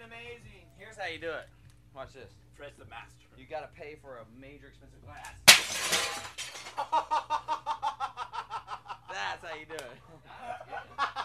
amazing. Here's how you do it. Watch this. Fred's the master. You gotta pay for a major expensive glass. That's how you do it.